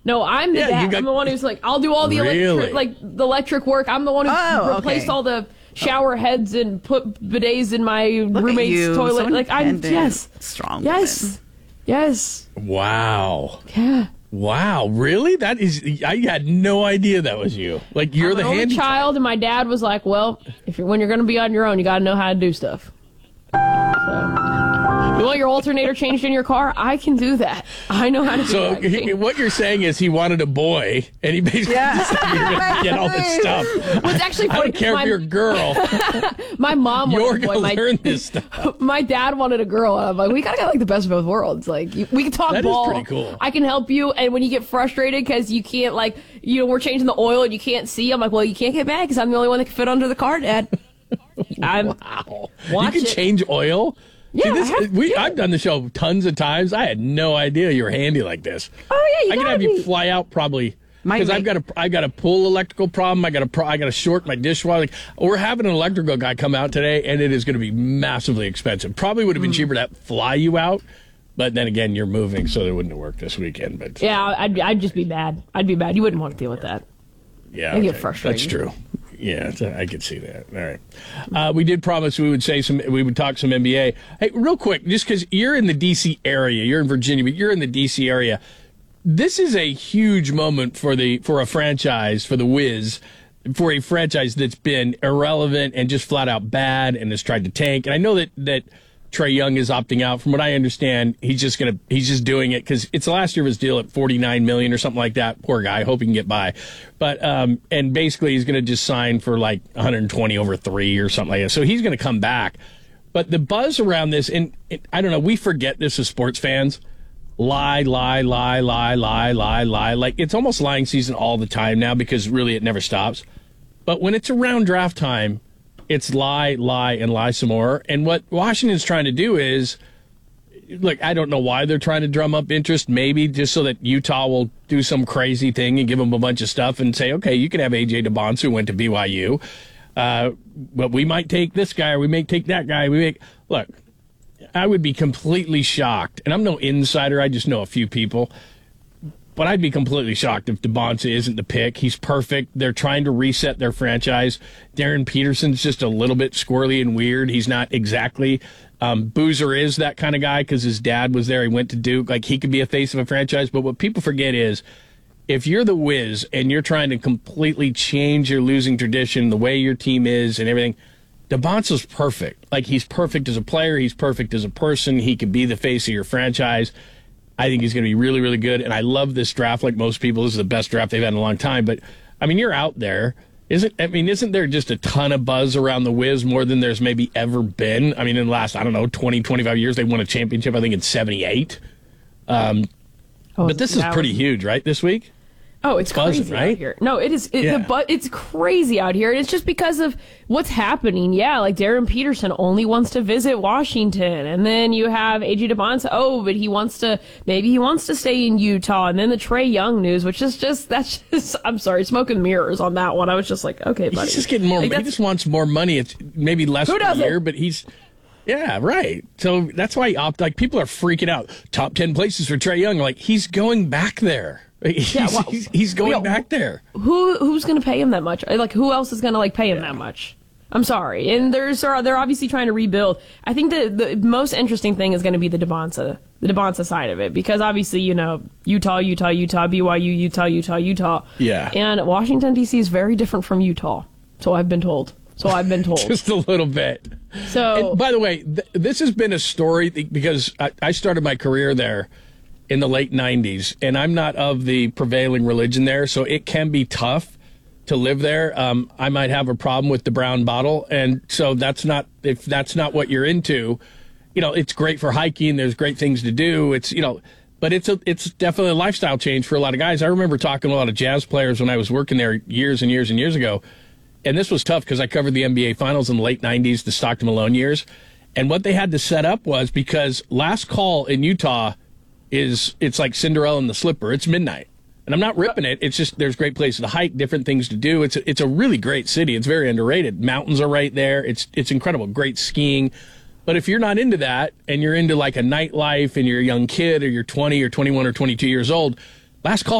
No, I'm the dad. I'm the one who's like, I'll do all the the electric work. I'm the one who replaced all the shower heads and put bidets in my roommate's toilet. Like strong. Yes. Wow. Yeah. Wow, really? I had no idea that was you. Like, you're the handy child, and my dad was like, well, when you're going to be on your own, you got to know how to do stuff. So, you want your alternator changed in your car? I can do that. I know how to do that. So what you're saying is he wanted a boy, and he basically decided you're going to get all this stuff. Well, it's actually funny. I don't care if you're a girl. My mom wanted a boy. You're going to learn this stuff. My dad wanted a girl, and I'm like, we got to get like the best of both worlds. Like, we can talk ball. That is pretty cool. I can help you, and when you get frustrated because you can't, we're changing the oil and you can't see, I'm like, well, you can't get mad because I'm the only one that can fit under the car, Dad. Wow. You can change oil? Yeah, I've done the show tons of times. I had no idea you were handy like this. Oh yeah, I can have you fly out probably because I got a pull electrical problem. I got to short my dishwasher. Like, we're having an electrical guy come out today, and it is going to be massively expensive. Probably would have been cheaper to fly you out, but then again, you're moving, so it wouldn't have worked this weekend. But yeah, I'd just be mad. I'd be mad. You wouldn't want to deal with that. Yeah, I get frustrated. That's true. Yeah, I could see that. All right. We did promise we would talk some NBA. Hey, real quick, just because you're in the D.C. area, you're in Virginia, but you're in the D.C. area. This is a huge moment for a franchise, for the Wiz, for a franchise that's been irrelevant and just flat out bad and has tried to tank. And I know that Trae Young is opting out. From what I understand, he's just doing it because it's the last year of his deal at $49 million or something like that. Poor guy, hope he can get by. But and basically he's going to just sign for like 120 over 3 or something like that. So he's going to come back. But the buzz around this, and I don't know, we forget this as sports fans. Lie. Like, it's almost lying season all the time now because really it never stops. But when it's around draft time, it's lie, and lie some more. And what Washington's trying to do is, look, I don't know why they're trying to drum up interest, maybe just so that Utah will do some crazy thing and give them a bunch of stuff and say, okay, you can have A.J. DeBonce who went to BYU, but we might take this guy or we may take that guy. Look, I would be completely shocked, and I'm no insider, I just know a few people, but I'd be completely shocked if DeBonce isn't the pick. He's perfect. They're trying to reset their franchise. Darren Peterson's just a little bit squirrely and weird. He's not exactly. Boozer is that kind of guy because his dad was there. He went to Duke. Like, he could be a face of a franchise. But what people forget is if you're the Wiz and you're trying to completely change your losing tradition, the way your team is and everything, DeBonce's perfect. Like, he's perfect as a player. He's perfect as a person. He could be the face of your franchise. I think he's going to be really, really good. And I love this draft like most people. This is the best draft they've had in a long time. But, I mean, you're out there. Isn't there just a ton of buzz around the Wiz more than there's maybe ever been? I mean, in the last, 20, 25 years, they won a championship, I think, in 78. But this is pretty huge, right, this week? Oh, it's buzzing, crazy right? out here. No, it is. It's crazy out here. And it's just because of what's happening. Yeah, like Darren Peterson only wants to visit Washington. And then you have A.J. DeBonce. Oh, but he wants to stay in Utah. And then the Trae Young news, which is I'm sorry, smoke and mirrors on that one. I was just like, okay, buddy. He's just getting more, he just wants more money. It's maybe less per year, but he's... Yeah, right. So that's why people are freaking out. Top 10 places for Trae Young. Like, he's going back there. He's going back there. Who's going to pay him that much? Like, who else is going to pay him that much? I'm sorry. And they're obviously trying to rebuild. I think the most interesting thing is going to be the DeBonce side of it, because obviously, Utah, BYU, Utah. Yeah. And Washington D.C. is very different from Utah. So I've been told. Just a little bit. So, and by the way, this has been a story because I started my career there in the late 90s, and I'm not of the prevailing religion there, so it can be tough to live there. I might have a problem with the brown bottle, and so if that's not what you're into, it's great for hiking. There's great things to do. But it's definitely a lifestyle change for a lot of guys. I remember talking to a lot of jazz players when I was working there years and years and years ago. And this was tough because I covered the NBA Finals in the late 90s, the Stockton Malone years. And what they had to set up was, because last call in Utah it's like Cinderella and the Slipper. It's midnight. And I'm not ripping it. It's just there's great places to hike, different things to do. It's a really great city. It's very underrated. Mountains are right there. It's incredible. Great skiing. But if you're not into that and you're into like a nightlife and you're a young kid or you're 20 or 21 or 22 years old, last call